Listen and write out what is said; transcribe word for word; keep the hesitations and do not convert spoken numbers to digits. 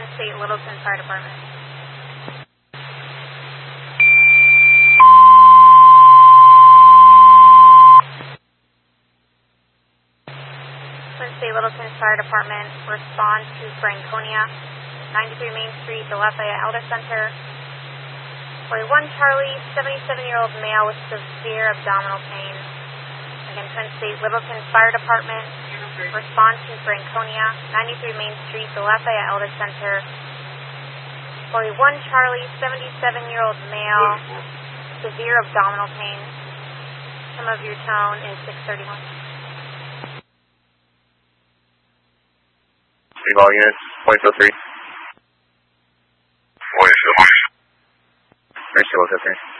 State Littleton Fire Department. Twin State Littleton Fire Department responds to Franconia, ninety-three Main Street, the Lafayette Elder Center. forty-one Charlie, seventy-seven-year-old male with severe abdominal pain. Again, Twin State Littleton Fire Department responds to Franconia, ninety-three Main Street, the Lafayette Elder Center. forty-one Charlie, seventy-seven-year-old male, severe abdominal pain. Some of your tone is six thirty-one. All units, point oh three. Voice, voice. Mercy, one oh three.